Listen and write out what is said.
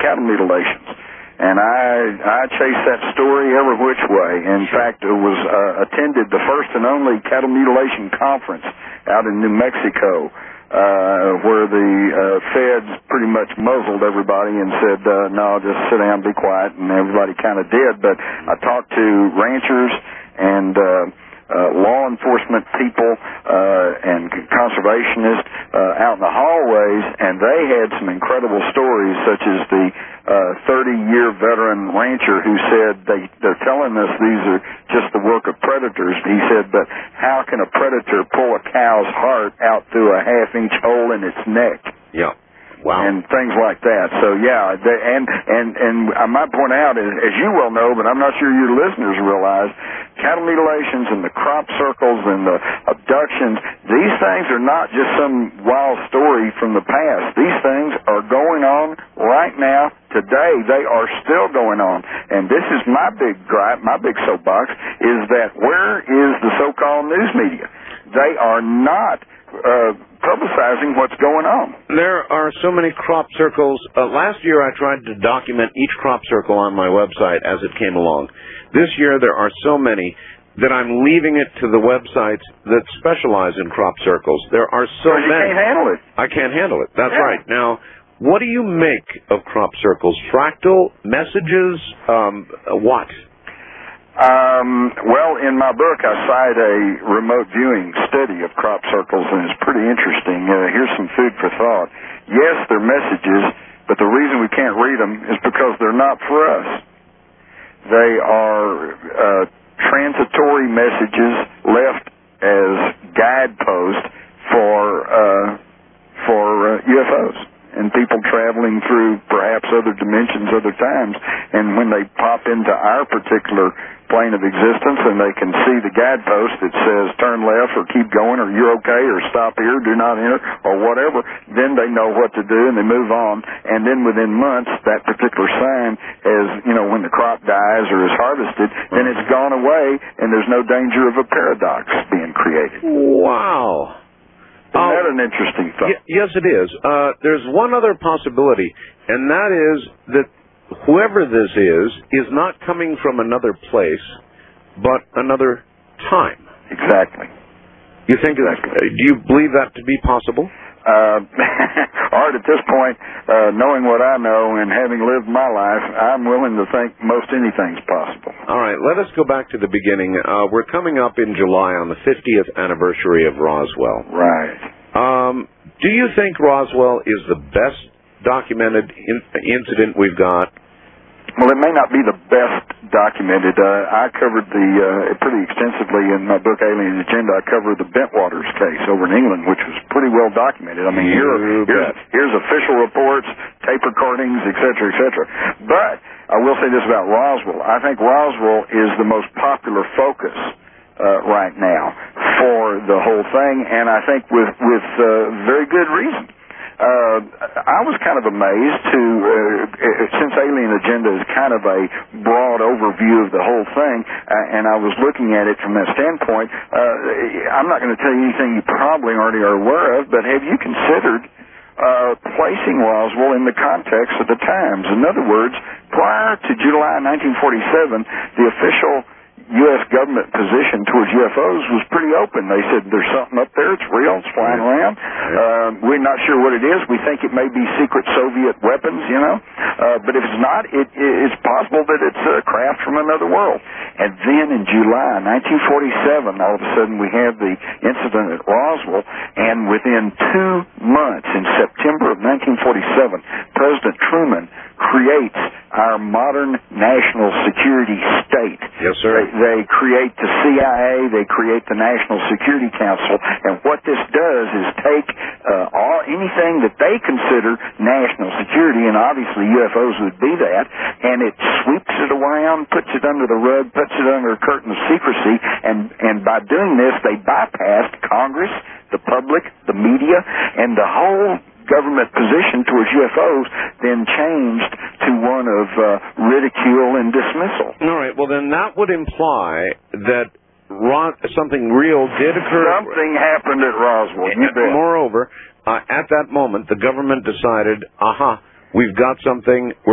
cattle mutilations. And I chased that story every which way. In fact, it was attended the first and only cattle mutilation conference out in New Mexico, where the feds pretty much muzzled everybody and said, no, just sit down, be quiet, and everybody kind of did. But I talked to ranchers and law enforcement people and conservationists out in the hallways, and they had some incredible stories, such as the 30-year veteran rancher who said they're telling us these are just the work of predators. He said, but how can a predator pull a cow's heart out through a half-inch hole in its neck? Yeah. Wow. And things like that. So, yeah, and I might point out, as you well know, but I'm not sure your listeners realize, cattle mutilations and the crop circles and the abductions, these things are not just some wild story from the past. These things are going on right now, today. They are still going on. And this is my big gripe, my big soapbox, is that where is the so-called news media? They are not publicizing what's going on. There are so many crop circles. Last year I tried to document each crop circle on my website as it came along. This year there are so many that I'm leaving it to the websites that specialize in crop circles. There are so many. You can't handle it. I can't handle it. That's right. Now, what do you make of crop circles? Fractal messages? What? Well, in my book, I cite a remote viewing study of crop circles, and it's pretty interesting. Here's some food for thought. Yes, they're messages, but the reason we can't read them is because they're not for us. They are transitory messages left as guideposts for UFOs and people traveling through perhaps other dimensions, other times. And when they pop into our particular plane of existence and they can see the guidepost that says turn left or keep going or you're okay or stop here, do not enter or whatever, then they know what to do and they move on. And then within months, that particular sign is, when the crop dies or is harvested, then it's gone away and there's no danger of a paradox being created. Wow. Isn't that an interesting thought? Yes, it is. There's one other possibility, and that is that whoever this is not coming from another place, but another time. Exactly. You think exactly. Do you believe that to be possible? Art, at this point, knowing what I know and having lived my life, I'm willing to think most anything's possible. All right, let us go back to the beginning. We're coming up in July on the 50th anniversary of Roswell. Right. Do you think Roswell is the best documented incident we've got? Well, it may not be the best documented. I covered pretty extensively in my book, Alien Agenda. I covered the Bentwaters case over in England, which was pretty well documented. I mean, here's official reports, tape recordings, et cetera, et cetera. But I will say this about Roswell. I think Roswell is the most popular focus right now for the whole thing, and I think with very good reason. I was kind of amazed since Alien Agenda is kind of a broad overview of the whole thing, and I was looking at it from that standpoint. I'm not going to tell you anything you probably already are aware of, but have you considered placing Roswell in the context of the times? In other words, prior to July 1947, the official U.S. government position towards UFOs was pretty open. They said, there's something up there, it's real, it's flying around. We're not sure what it is. We think it may be secret Soviet weapons, but if it's not, it's possible that it's a craft from another world. And then in July 1947, all of a sudden we have the incident at Roswell, and within 2 months, in September of 1947, President Truman creates our modern national security state. Yes, sir. They create the CIA, they create the National Security Council, and what this does is take anything that they consider national security, and obviously UFOs would be that, and it sweeps it around, puts it under the rug, puts it under a curtain of secrecy, and by doing this, they bypassed Congress, the public, the media, and the whole government position towards UFOs then changed to one of ridicule and dismissal. All right, well then that would imply that something real did occur. Something happened at Roswell. Moreover, at that moment, the government decided, we've got something.